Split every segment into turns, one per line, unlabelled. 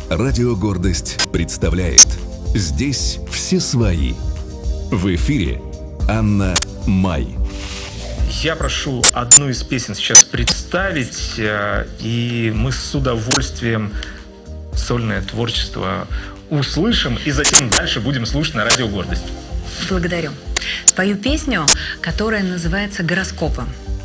Радио «Гордость» представляет «Здесь все свои». В эфире Анна Май.
Я прошу одну из песен сейчас представить, и мы с удовольствием сольное творчество услышим, и затем дальше будем слушать на радио «Гордость».
Благодарю. Спою песню, которая называется «Гороскопы».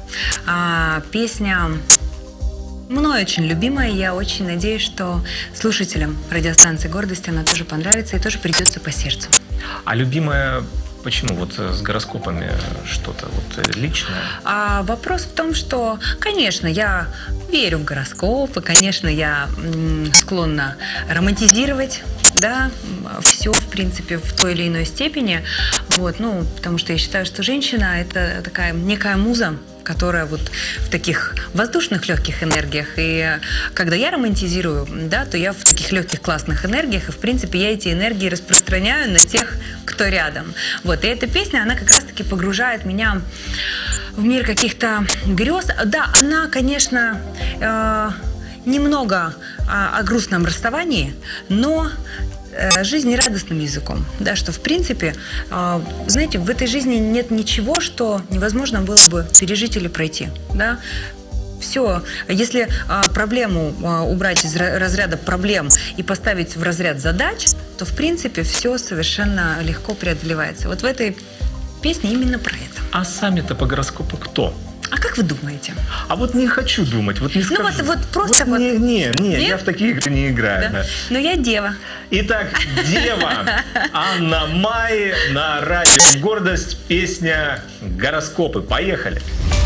Песня мной очень любимая. Я очень надеюсь, что слушателям радиостанции «Гордость» она тоже понравится и тоже придется по сердцу.
А любимая почему? Вот с гороскопами что-то вот личное?
Вопрос в том, что, конечно, я верю в гороскопы, конечно, я склонна романтизировать, да, все, в принципе, в той или иной степени. Вот, потому что я считаю, что женщина – это такая некая муза, которая вот в таких воздушных легких энергиях. И когда я романтизирую, да, то я в таких легких классных энергиях, и в принципе я эти энергии распространяю на тех, кто рядом. Вот, и эта песня, она как раз-таки погружает меня в мир каких-то грез. Да, она, конечно, немного о грустном расставании, но жизнерадостным языком, да, что в принципе, знаете, в этой жизни нет ничего, что невозможно было бы пережить или пройти, да. Все, если проблему убрать из разряда проблем и поставить в разряд задач, то в принципе все совершенно легко преодолевается. Вот в этой песне именно про это.
А сами-то по гороскопу кто?
А как вы думаете?
А вот не хочу думать, вот не скажу.
Вот просто вот.
Не, я в такие игры не играю.
Да? Но я дева.
Итак, дева Анна Май на радио «Гордость», песня «Гороскопы». Поехали!